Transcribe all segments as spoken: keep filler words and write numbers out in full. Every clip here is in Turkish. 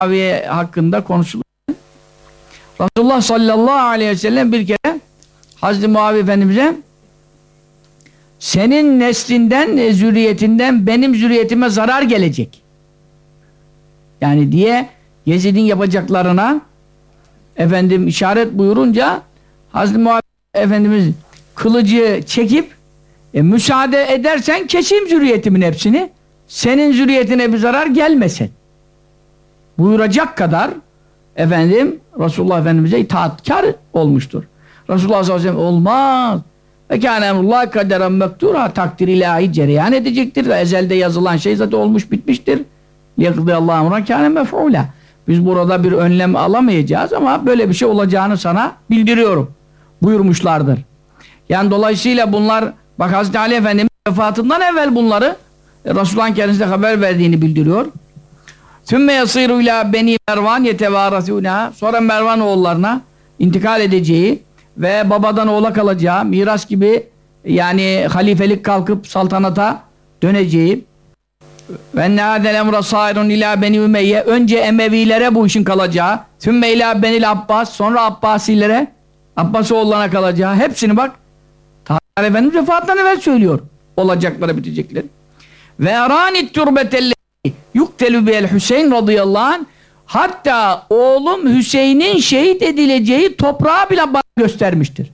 Muaviye hakkında konuşulur. Resulullah sallallahu aleyhi ve sellem bir kere Hazreti Muaviye Efendimiz'e senin neslinden, zürriyetinden benim zürriyetime zarar gelecek. Yani diye Yezid'in yapacaklarına efendim işaret buyurunca Hazreti Muaviye Efendimiz kılıcı çekip e, müsaade edersen keseyim zürriyetimin hepsini, senin zürriyetine bir zarar gelmesin buyuracak kadar efendim Resulullah Efendimiz'e itaatkar olmuştur. Resulullah sallallahu aleyhi ve sellem olmaz. Ve kâne emrullâhi kaderen mektura, takdir ilahi cereyan edecektir. Ezelde yazılan şey zaten olmuş bitmiştir. Yakıdıyallahu emran kâne mef'ûlâ. Biz burada bir önlem alamayacağız ama böyle bir şey olacağını sana bildiriyorum buyurmuşlardır. Yani dolayısıyla bunlar, bak Hazreti Ali Efendimiz vefatından evvel bunları Resulullah'ın kendisine haber verdiğini bildiriyor. Sümme yasîru ilâ beni Mervan yetevârasûnâ, sonra Mervan oğullarına intikal edeceği ve babadan oğula kalacağı, miras gibi yani halifelik kalkıp saltanata döneceği ve nâdel emre sâirun ilâ beni Ümeyye, önce Emevilere bu işin kalacağı, sümme ilâ benil Abbas, sonra Abbasilere, Abbas oğullarına kalacağı, hepsini bak Tahir Efendimiz vefatından evvel söylüyor olacakları bitecekleri. Ve erânit türbetelli yuktelü bihel Hüseyin radıyallahu anh, hatta oğlum Hüseyin'in şehit edileceği toprağı bile bana göstermiştir.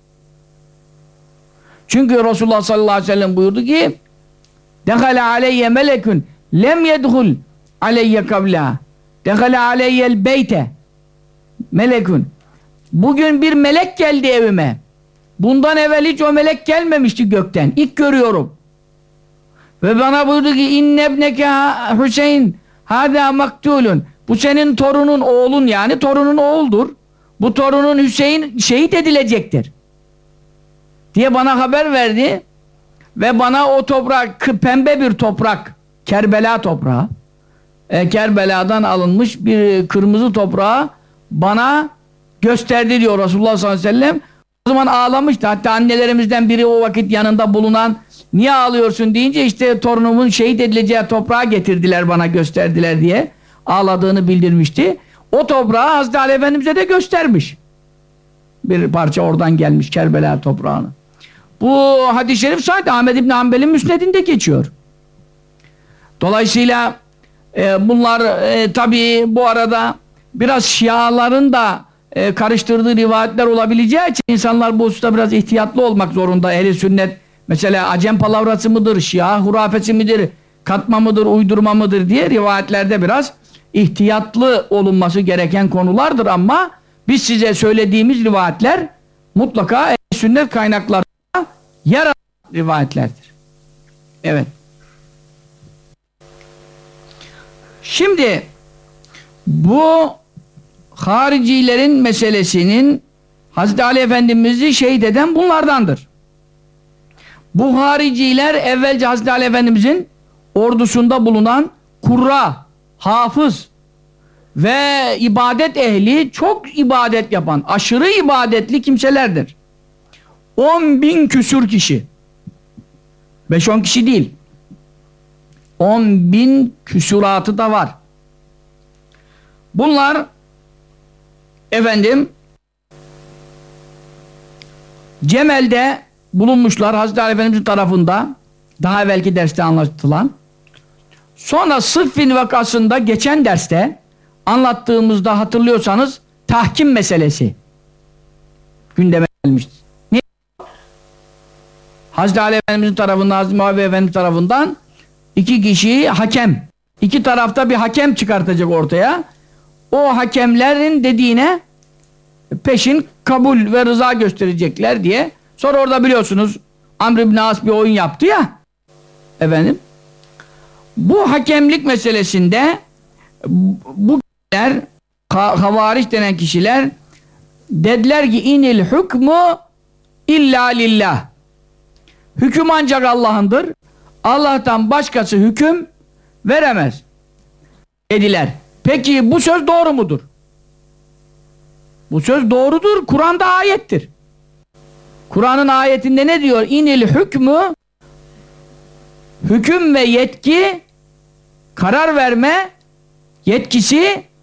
Çünkü Resulullah sallallahu aleyhi ve sellem buyurdu ki dehale aleyye melekün lem yedhul aleyye kavla dehale aleyyel beyte melekün, bugün bir melek geldi evime, bundan evvel hiç o melek gelmemişti gökten, ilk görüyorum ve bana buyurdu ki innebneke Hüseyin hâdâ maktulun, bu senin torunun, oğlun, yani torunun oğuldur, bu torunun Hüseyin şehit edilecektir diye bana haber verdi ve bana o toprak, pembe bir toprak, Kerbela toprağı, e, Kerbela'dan alınmış bir kırmızı toprağı bana gösterdi diyor Resulullah sallallahu aleyhi ve sellem. O zaman ağlamıştı, hatta annelerimizden biri o vakit yanında bulunan, niye ağlıyorsun deyince işte torunumun şehit edileceği toprağı getirdiler bana, gösterdiler diye ağladığını bildirmişti. O toprağı Hazreti Ali Efendimiz'e de göstermiş. Bir parça oradan gelmiş, Kerbela toprağını. Bu hadis-i şerif sadece Ahmed İbni Hanbel'in müsnedinde geçiyor. Dolayısıyla e, bunlar e, tabii bu arada biraz Şiaların da e, karıştırdığı rivayetler olabileceği için insanlar bu hususta biraz ihtiyatlı olmak zorunda. Ehl-i sünnet mesela Acem palavrası mıdır, Şia hurafesi midir, katma mıdır, uydurma mıdır diye rivayetlerde biraz ihtiyatlı olunması gereken konulardır ama biz size söylediğimiz rivayetler mutlaka ehl-i sünnet kaynaklarında yer alan rivayetlerdir. Evet. Şimdi bu haricilerin meselesinin Hazreti Ali Efendimiz'i şehit eden bunlardandır. Bu hariciler evvelce Hazreti Ali Efendimiz'in ordusunda bulunan kurra, hafız ve ibadet ehli, çok ibadet yapan, aşırı ibadetli kimselerdir. On bin küsur kişi. Beş on kişi değil. On bin küsuratı da var. Bunlar efendim Cemel'de bulunmuşlar Hazreti Ali Efendimiz'in tarafında, daha evvelki derste anlatılan. Sonra Sıffin vakasında geçen derste anlattığımızda hatırlıyorsanız tahkim meselesi gündeme gelmişti. Ne? Hazreti Ali Efendimiz'in tarafından, Hazreti Muaviye Efendimiz tarafından iki kişi hakem, iki tarafta bir hakem çıkartacak ortaya. O hakemlerin dediğine peşin kabul ve rıza gösterecekler diye. Sonra orada biliyorsunuz Amr ibn As bir oyun yaptı ya efendim. Bu hakemlik meselesinde bu kişiler, havariç denen kişiler dediler ki inil hükmü illa lillah, hüküm ancak Allah'ındır, Allah'tan başkası hüküm veremez dediler. Peki bu söz doğru mudur? Bu söz doğrudur. Kur'an'da ayettir. Kur'an'ın ayetinde ne diyor? İnil hükmü, hüküm ve yetki, karar verme yetkisi